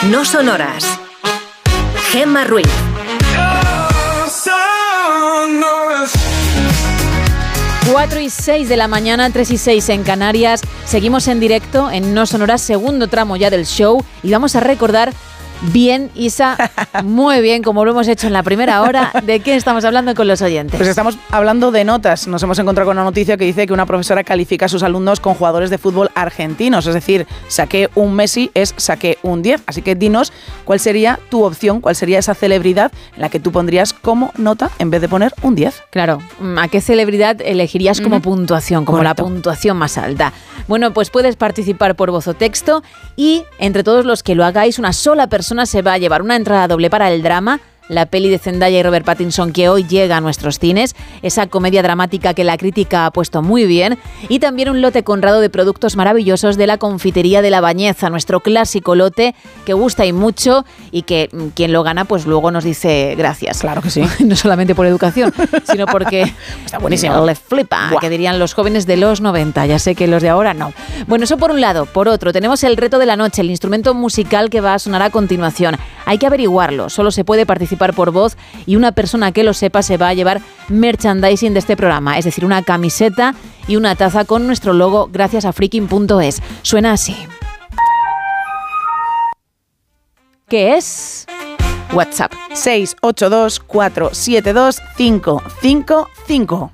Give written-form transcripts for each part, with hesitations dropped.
No sonoras. Gemma Ruiz. 4:06 de la mañana, 3:06 en Canarias. Seguimos en directo en No Sonoras, segundo tramo ya del show. Y vamos a recordar bien, Isa, muy bien, como lo hemos hecho en la primera hora. ¿De qué estamos hablando con los oyentes? Pues estamos hablando de notas. Nos hemos encontrado con una noticia que dice que una profesora califica a sus alumnos con jugadores de fútbol argentinos. Es decir, saqué un Messi es saqué un 10. Así que dinos cuál sería tu opción, cuál sería esa celebridad en la que tú pondrías como nota en vez de poner un 10. Claro, ¿a qué celebridad elegirías como puntuación, como Correcto. la puntuación más alta? Bueno, pues puedes participar por voz o texto y entre todos los que lo hagáis, una sola persona se va a llevar una entrada doble para El Drama, la peli de Zendaya y Robert Pattinson que hoy llega a nuestros cines, esa comedia dramática que la crítica ha puesto muy bien, y también un lote conrado de productos maravillosos de la confitería de La Bañeza, nuestro clásico lote que gusta y mucho y que quien lo gana pues luego nos dice gracias. Claro que sí. No solamente por educación, sino porque está buenísimo. Le flipa, Buah. que dirían los jóvenes de los 90, ya sé que los de ahora no. Bueno, eso por un lado. Por otro, tenemos el reto de la noche, el instrumento musical que va a sonar a continuación. Hay que averiguarlo, solo se puede participar por voz y una persona que lo sepa se va a llevar merchandising de este programa, es decir, una camiseta y una taza con nuestro logo gracias a freaking.es. Suena así. ¿Qué es? WhatsApp. 682 472 555.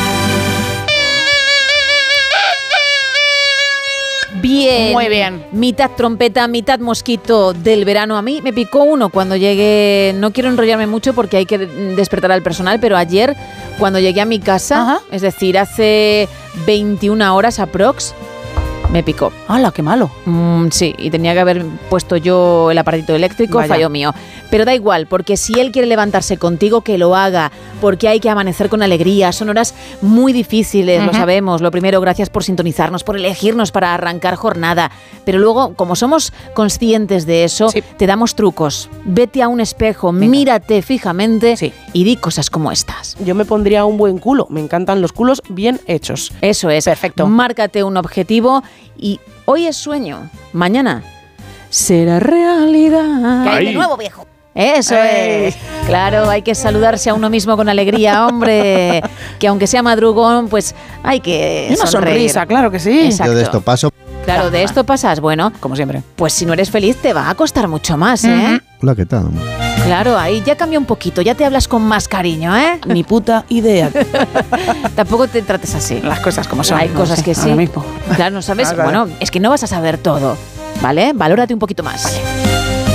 Bien. Muy bien. Mitad trompeta, mitad mosquito del verano. A mí me picó uno cuando llegué. No quiero enrollarme mucho porque hay que despertar al personal, pero ayer, cuando llegué a mi casa, Ajá. es decir, hace 21 horas aprox, me picó. ¡Hala, qué malo! Sí, y tenía que haber puesto yo el aparatito eléctrico, Vaya. fallo mío. Pero da igual, porque si él quiere levantarse contigo, que lo haga, porque hay que amanecer con alegría. Son horas muy difíciles, lo sabemos. Lo primero, gracias por sintonizarnos, por elegirnos para arrancar jornada. Pero luego, como somos conscientes de eso, Sí. te damos trucos. Vete a un espejo, mírate fijamente Sí. y di cosas como estas. Yo me pondría un buen culo. Me encantan los culos bien hechos. Eso es. Perfecto. Márcate un objetivo y hoy es sueño, mañana será realidad. ¿Qué hay de Ahí. nuevo, viejo? Eso es. Claro, hay que saludarse a uno mismo con alegría, hombre. Que aunque sea madrugón, pues hay que Y una sonreír. sonrisa, claro que sí. Exacto. Yo de esto paso. Claro, de esto pasas. Bueno, Como siempre. pues si no eres feliz te va a costar mucho más, ¿eh? Hola, ¿qué tal? Claro, ahí ya cambia un poquito, ya te hablas con más cariño, ¿eh? Ni puta idea. Tampoco te trates así. Las cosas como son. Hay no cosas sé, que sí. ahora mismo. Claro, no sabes. Vale. Bueno, es que no vas a saber todo, ¿vale? Valórate un poquito más.